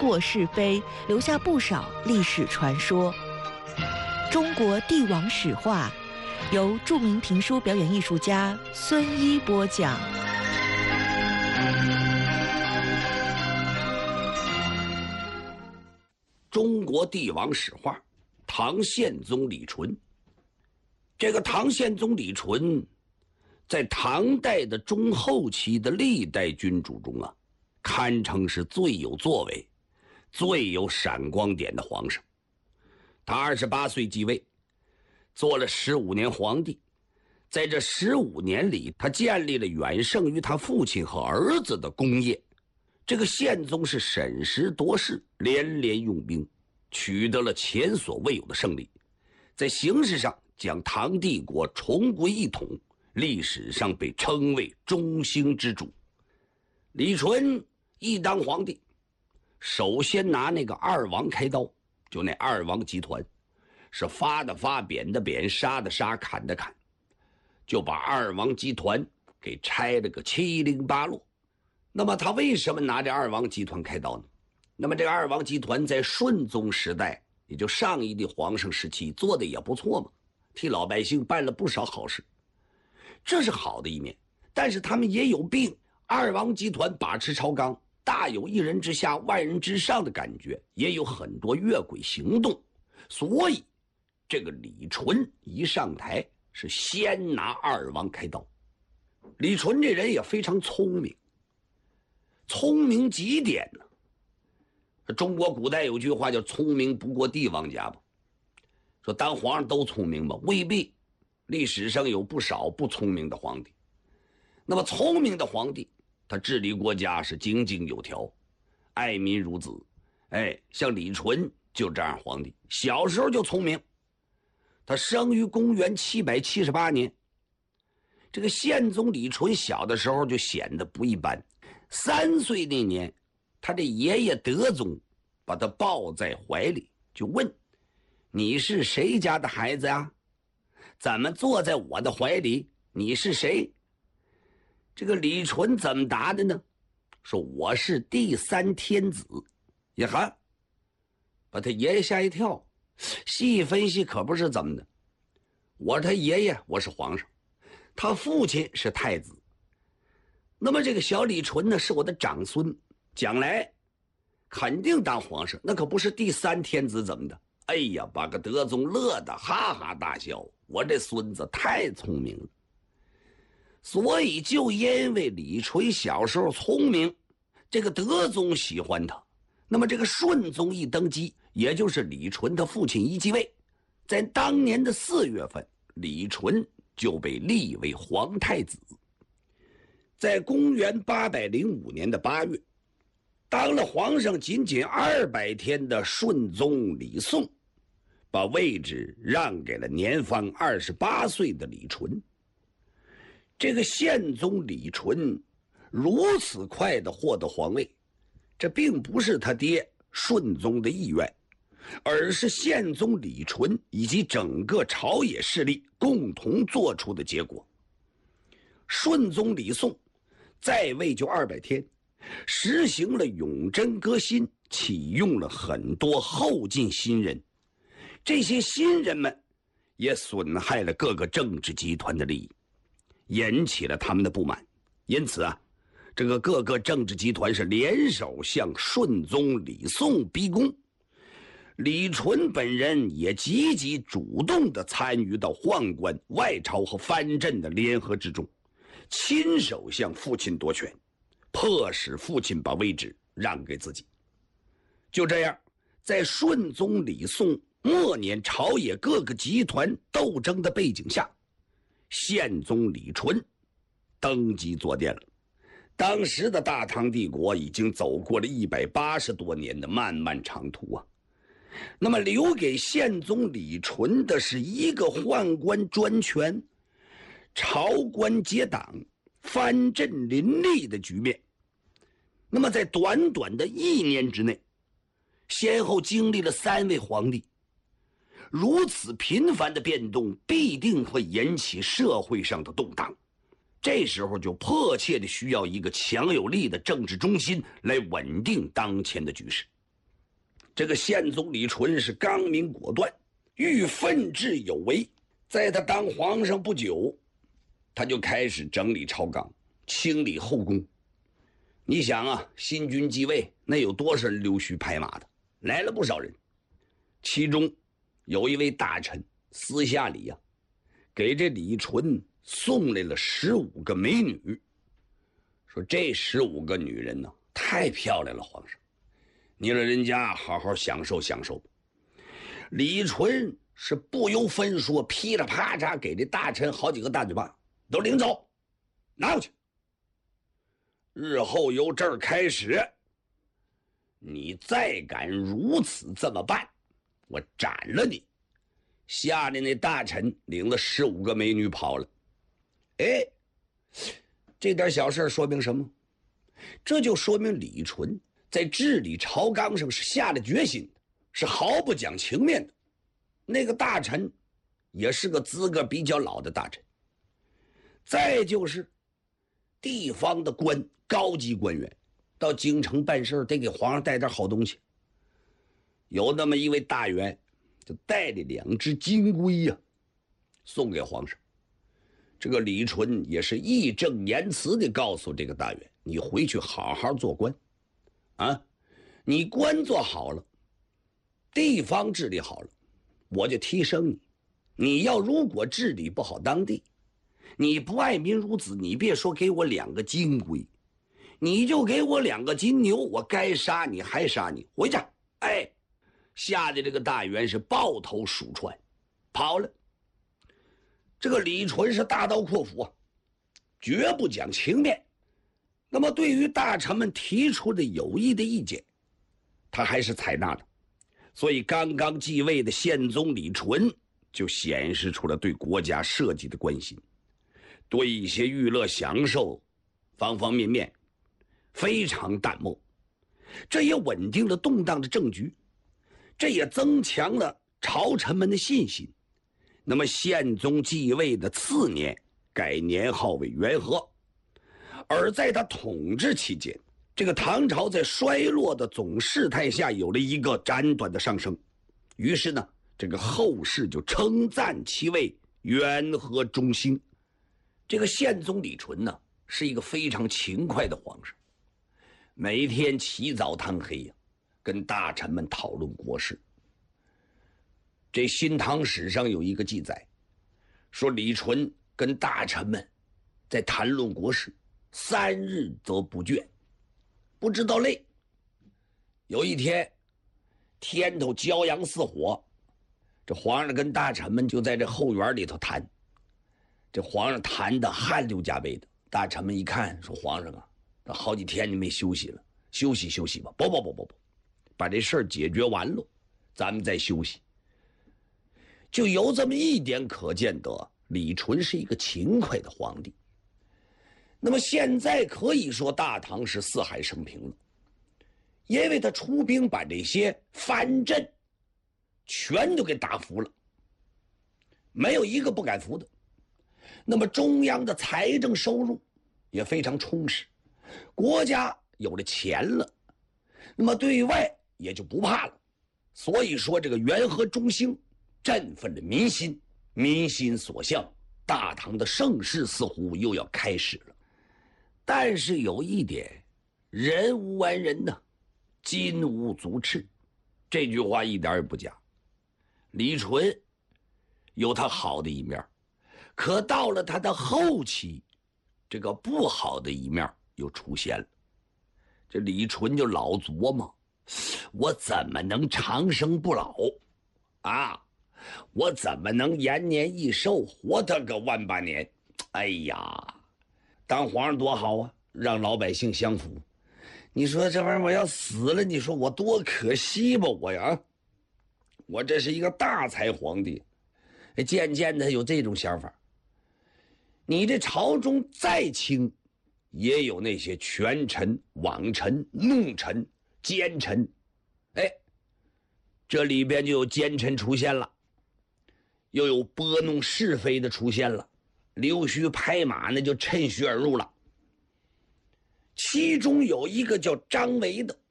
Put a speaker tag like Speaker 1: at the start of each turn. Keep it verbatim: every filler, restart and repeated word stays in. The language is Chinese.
Speaker 1: 过是非，留下不少历史传说。中国帝王史话，由著名评书表演艺术家孙一播讲。
Speaker 2: 中国帝王史话，唐宪宗李纯。这个唐宪宗李纯，在唐代的中后期的历代君主中啊，堪称是最有作为、最有闪光点的皇上。他二十八岁继位，做了十五年皇帝。在这十五年里，他建立了远胜于他父亲和儿子的功业。这个宪宗是审时度势，连连用兵，取得了前所未有的胜利，在形式上将唐帝国重归一统，历史上被称为中兴之主。李纯一当皇帝，首先拿那个二王开刀，就那二王集团，是发的发，扁的扁，杀的杀，砍的砍，就把二王集团给拆了个七零八落。那么他为什么拿这二王集团开刀呢？那么这个二王集团在顺宗时代，也就上一的皇上时期做的也不错嘛，替老百姓办了不少好事，这是好的一面。但是他们也有病，二王集团把持朝纲，大有一人之下万人之上的感觉，也有很多越轨行动。所以这个李纯一上台是先拿二王开刀。李纯这人也非常聪明，聪明极点呢。中国古代有句话叫聪明不过帝王家吧，说当皇上都聪明吧，未必，历史上有不少不聪明的皇帝。那么聪明的皇帝，他治理国家是井井有条，爱民如子。哎，像李纯就这样皇帝，小时候就聪明。他生于公元七百七十八年，这个宪宗李纯小的时候就显得不一般。三岁那年，他的爷爷德宗把他抱在怀里，就问：你是谁家的孩子啊？怎么坐在我的怀里？你是谁？这个李纯怎么答的呢？说我是第三天子。也哈，把他爷爷吓一跳。细分析可不是怎么的，我他爷爷我是皇上，他父亲是太子，那么这个小李纯呢是我的长孙，将来肯定当皇上，那可不是第三天子怎么的？哎呀，把个德宗乐得哈哈大笑，我这孙子太聪明了。所以就因为李纯小时候聪明，这个德宗喜欢他。那么这个顺宗一登基，也就是李纯他父亲一继位，在当年的四月份，李纯就被立为皇太子。在公元八百零五年的八月，当了皇上仅仅二百天的顺宗李诵，把位置让给了年方二十八岁的李纯。这个宪宗李纯如此快的获得皇位，这并不是他爹顺宗的意愿，而是宪宗李纯以及整个朝野势力共同做出的结果。顺宗李诵在位就二百天，实行了永贞革新，启用了很多后进新人，这些新人们也损害了各个政治集团的利益，引起了他们的不满。因此啊，这个各个政治集团是联手向顺宗李诵逼宫。李纯本人也积极主动地参与到宦官、外朝和藩镇的联合之中，亲手向父亲夺权，迫使父亲把位置让给自己。就这样，在顺宗李诵末年朝野各个集团斗争的背景下，宪宗李纯登基坐殿了。当时的大唐帝国已经走过了一百八十多年的漫漫长途啊，那么留给宪宗李纯的是一个宦官专权、朝官结党、藩镇林立的局面。那么在短短的一年之内，先后经历了三位皇帝，如此频繁的变动必定会引起社会上的动荡。这时候就迫切的需要一个强有力的政治中心来稳定当前的局势。 这个宪宗李纯是刚明果断，欲奋志有为。在他当皇上不久，他就开始整理朝纲，清理后宫。你想啊，新君继位，那有多少人溜须拍马的，来了不少人。其中有一位大臣私下里呀、啊，给这李纯送来了十五个美女，说这十五个女人呢太漂亮了，皇上，你让人家好好享受享受吧。李纯是不由分说，噼里啪嚓给这大臣好几个大嘴巴，都领走，拿过去。日后由这儿开始，你再敢如此这么办，我斩了你。下面那大臣领了十五个美女跑了。哎，这点小事说明什么？这就说明李纯在治理朝纲上是下了决心的，是毫不讲情面的。那个大臣也是个资格比较老的大臣。再就是地方的官，高级官员到京城办事得给皇上带点好东西。有那么一位大员就带了两只金龟呀、啊，送给皇上。这个李纯也是义正言辞地告诉这个大员，你回去好好做官啊，你官做好了，地方治理好了，我就提升你。你要如果治理不好当地，你不爱民如子，你别说给我两个金龟，你就给我两个金牛，我该杀你还杀你，回家。哎，吓得这个大员是抱头鼠窜跑了。这个李纯是大刀阔斧啊，绝不讲情面。那么对于大臣们提出的有益的意见，他还是采纳的。所以刚刚继位的宪宗李纯就显示出了对国家社稷的关心，对一些娱乐享受方方面面非常淡漠，这也稳定了动荡的政局，这也增强了朝臣们的信心。那么宪宗继位的次年改年号为元和，而在他统治期间，这个唐朝在衰落的总事态下有了一个斩短的上升，于是呢，这个后世就称赞其为元和中兴。这个宪宗李纯呢，是一个非常勤快的皇上，每天起早贪黑呀、啊，跟大臣们讨论国事。这《新唐史》上有一个记载，说李纯跟大臣们在谈论国事，三日则不倦，不知道累。有一天，天头骄阳似火，这皇上跟大臣们就在这后园里头谈。这皇上谈的汗流浃背的，大臣们一看说：“皇上啊，这好几天你没休息了，休息休息吧。”不不不不不，把这事儿解决完了，咱们再休息。就有这么一点可见得，李纯是一个勤快的皇帝。那么现在可以说大唐是四海升平了，因为他出兵把这些藩镇全都给打服了，没有一个不敢服的。那么中央的财政收入也非常充实，国家有了钱了，那么对外也就不怕了。所以说这个元和中兴振奋了民心，民心所向，大唐的盛世似乎又要开始了。但是有一点，人无完人呢，金无足赤，这句话一点也不假。李纯有他好的一面，可到了他的后期，这个不好的一面又出现了。这李纯就老琢磨，我怎么能长生不老啊？我怎么能延年益寿，活他个万八年？哎呀，当皇上多好啊，让老百姓享福。你说这玩意儿我要死了，你说我多可惜吧我呀！我这是一个大才皇帝，渐渐的有这种想法。你这朝中再清，也有那些权臣、罔臣、弄臣、奸臣。哎，这里边就有奸臣出现了，又有拨弄是非的出现了，溜须拍马那就趁虚而入了。其中有一个叫张维的，